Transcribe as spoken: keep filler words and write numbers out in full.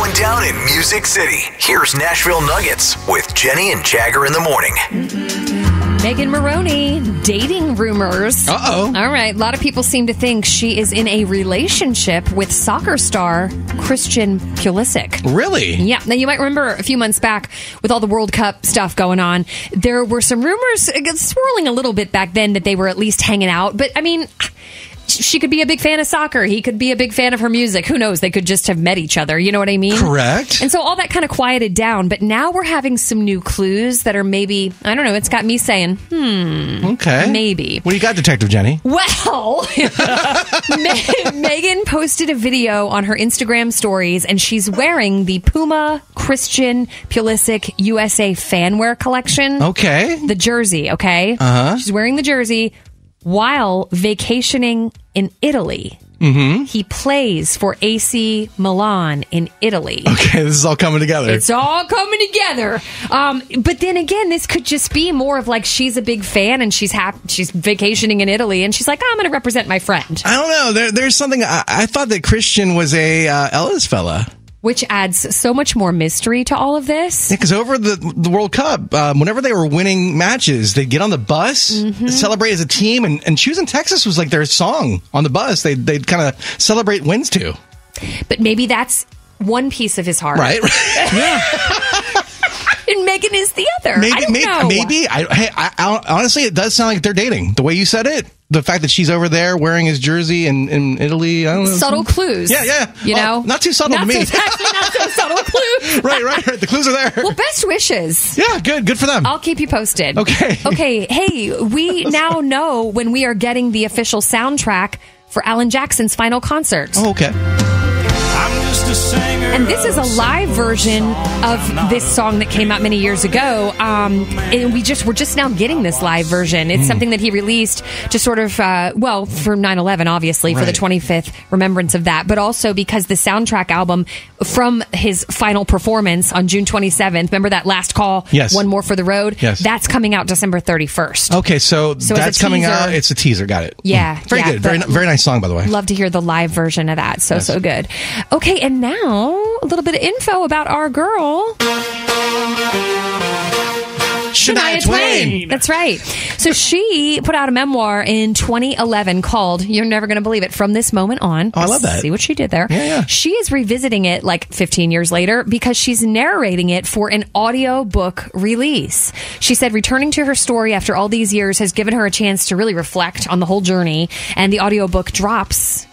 going down in Music City. Here's Nashville Nuggets with Jenny and Jagger in the morning. Megan Maroney, dating rumors. Uh-oh. All right. A lot of people seem to think she is in a relationship with soccer star Christian Pulisic. Really? Yeah. Now, you might remember a few months back with all the World Cup stuff going on, there were some rumors swirling a little bit back then that they were at least hanging out. But, I mean, she could be a big fan of soccer. He could be a big fan of her music. Who knows? They could just have met each other. You know what I mean? Correct. And so all that kind of quieted down. But now we're having some new clues that are maybe, I don't know, it's got me saying, hmm. Okay. Maybe. What do you got, Detective Jenny? Well, Me- Megan posted a video on her Instagram stories, and she's wearing the Puma Christian Pulisic U S A fanwear collection. Okay. The jersey, okay? Uh-huh. She's wearing the jersey while vacationing in Italy. Mm-hmm. He plays for A C Milan in Italy. Okay, this is all coming together. It's all coming together. Um, but then again, this could just be more of like she's a big fan and she's happy, she's vacationing in Italy and she's like, oh, I'm going to represent my friend. I don't know. There, there's something. I, I thought that Christian was a uh, Ellis fella. Which adds so much more mystery to all of this. Yeah, because over the the World Cup, um, whenever they were winning matches, they'd get on the bus, Mm-hmm. celebrate as a team, and, and Choosing Texas was like their song on the bus. They'd, they'd kind of celebrate wins to. But maybe that's one piece of his heart. Right? Yeah. And Megan is the other. Maybe, I don't maybe, know. maybe. I, hey, I, I, honestly, it does sound like they're dating. The way you said it. The fact that she's over there wearing his jersey in, in Italy. I don't know. Subtle clues. Yeah, yeah. You Well, know? not too subtle not to me. So, actually, not so subtle clues. right, right, right. The clues are there. Well, best wishes. Yeah, good. Good for them. I'll keep you posted. Okay. Okay. Hey, we now know when we are getting the official soundtrack for Alan Jackson's final concert. Oh, okay. And this is a live version of this song that came out many years ago. Um, and we just, we're just now getting this live version. It's mm. something that he released to sort of, uh, well, for nine eleven, obviously, right. for the twenty-fifth remembrance of that, but also because the soundtrack album from his final performance on June twenty-seventh, remember that last call? Yes. One More for the Road? Yes. That's coming out December thirty-first. Okay, so, so that's coming out. It's a teaser. Got it. Yeah. Mm. Very yeah, good. Very, very nice song, by the way. Love to hear the live version of that. So, yes. so good. Okay, and now a little bit of info about our girl. Shania Twain. That's right. So she put out a memoir in twenty eleven called, you're never going to believe it, From This Moment On. Oh, I love that. See what she did there. Yeah, yeah. She is revisiting it like fifteen years later because she's narrating it for an audio book release. She said returning to her story after all these years has given her a chance to really reflect on the whole journey, and the audio book drops